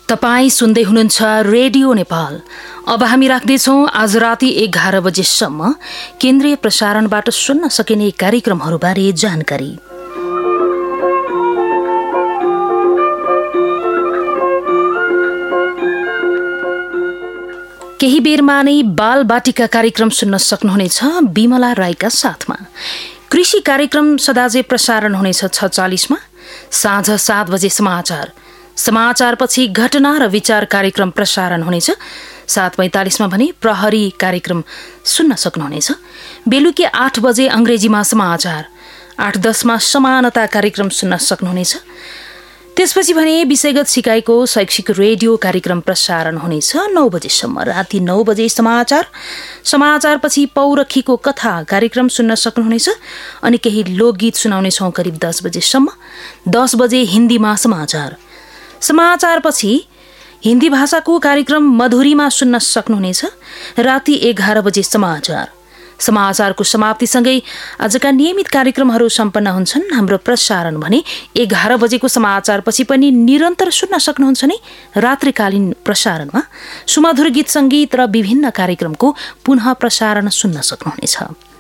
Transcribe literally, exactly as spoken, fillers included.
तपाईँ सुन्दै हुनुहुन्छ रेडियो नेपाल। अब हामी राख्दैछौँ आज राति एघार बजेसम्म केन्द्रीय प्रसारणबाट सुन्न सकिने कार्यक्रमहरूबारे जानकारी। केही बेरमा नै बाल बाटिका कार्यक्रम सुन्न सक्नुहुनेछ बिमला राईका साथमा। कृषि कार्यक्रम सदाझै प्रसारण हुनेछ छ चालिसमा। साँझ सात बजे समाचार समाचारपछि घटना र विचार कार्यक्रम प्रसारण हुनेछ। सात पैंतालिसमा भने प्रहरी कार्यक्रम सुन्न सक्नुहुनेछ। बेलुकी आठ बजे अंग्रेजीमा समाचार, आठ दसमा समानता कार्यक्रम सुन्न सक्नुहुनेछ। त्यसपछि भने विषयगत सिकाइको शैक्षिक रेडियो कार्यक्रम प्रसारण हुनेछ नौ बजेसम्म। राति नौ बजे समाचार समाचारपछि पौरखीको कथा कार्यक्रम सुन्न सक्नुहुनेछ। अनि केही लोकगीत सुनाउनेछौँ करिब दस बजेसम्म। दस बजे हिन्दीमा समाचार समाचारपछि हिन्दी भाषाको कार्यक्रम मधुरीमा सुन्न सक्नुहुनेछ। राति एघार बजे समाचार समाचारको समाप्तिसँगै आजका नियमित कार्यक्रमहरू सम्पन्न हुन्छन्। हाम्रो प्रसारण भने एघार बजेको समाचारपछि पनि निरन्तर सुन्न सक्नुहुन्छ नै। रात्रिकालीन प्रसारणमा सुमधुर गीत सङ्गीत र विभिन्न कार्यक्रमको पुनः प्रसारण सुन्न सक्नुहुनेछ।